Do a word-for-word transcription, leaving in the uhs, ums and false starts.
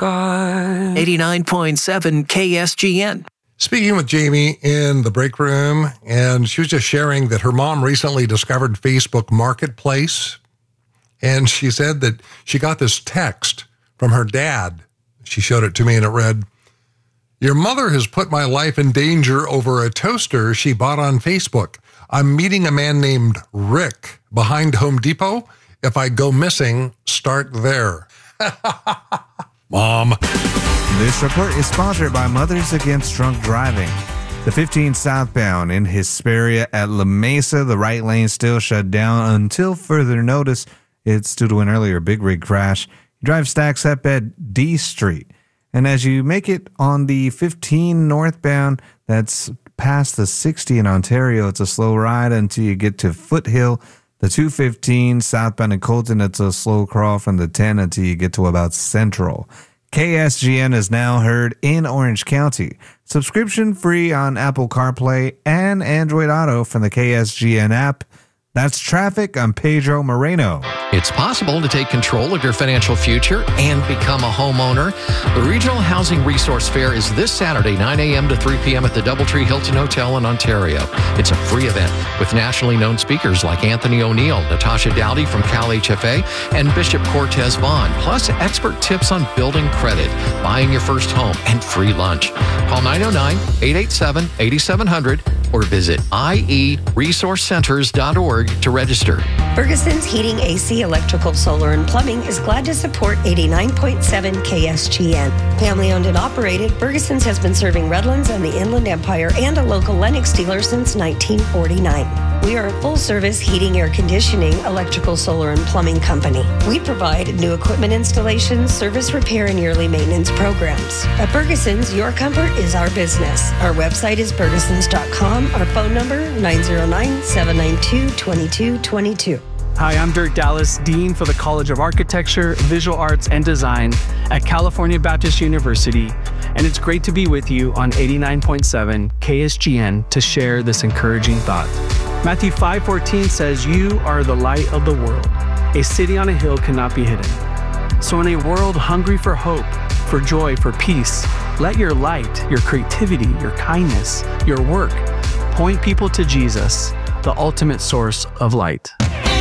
God. eighty-nine point seven K S G N. Speaking with Jamie in the break room, and she was just sharing that her mom recently discovered Facebook Marketplace, and she said that she got this text from her dad. She showed it to me, and it read, "Your mother has put my life in danger over a toaster she bought on Facebook. I'm meeting a man named Rick behind Home Depot. If I go missing, start there." Mom. This report is sponsored by Mothers Against Drunk Driving. The fifteen southbound in Hesperia at La Mesa, the right lane still shut down until further notice. It's due to an earlier big rig crash. You drive stacks up at D Street. And as you make it on the fifteen northbound, that's past the sixty in Ontario, it's a slow ride until you get to Foothill. The two fifteen southbound in Colton, it's a slow crawl from the ten until you get to about Central. K S G N is now heard in Orange County. Subscription free on Apple CarPlay and Android Auto from the K S G N app. That's traffic. I'm Pedro Moreno. It's possible to take control of your financial future and become a homeowner. The Regional Housing Resource Fair is this Saturday, nine a.m. to three p.m. at the Doubletree Hilton Hotel in Ontario. It's a free event with nationally known speakers like Anthony O'Neill, Natasha Dowdy from Cal H F A, and Bishop Cortez Vaughn, plus expert tips on building credit, buying your first home, and free lunch. Call nine oh nine, eight eight seven, eight seven zero zero or visit I E resource centers dot org to register. Ferguson's Heating, A C, Electrical, Solar, and Plumbing is glad to support eighty-nine point seven K S G N. Family owned and operated, Ferguson's has been serving Redlands and the Inland Empire and a local Lennox dealer since nineteen forty-nine. We are a full-service heating, air conditioning, electrical, solar, and plumbing company. We provide new equipment installations, service repair, and yearly maintenance programs. At Ferguson's, your comfort is our business. Our website is fergusons dot com. Our phone number, nine oh nine, seven nine two, two two two two. Hi, I'm Dirk Dallas, Dean for the College of Architecture, Visual Arts, and Design at California Baptist University, and it's great to be with you on eighty-nine point seven K S G N to share this encouraging thought. Matthew five fourteen says, "You are the light of the world. A city on a hill cannot be hidden." So in a world hungry for hope, for joy, for peace, let your light, your creativity, your kindness, your work point people to Jesus, the ultimate source of light.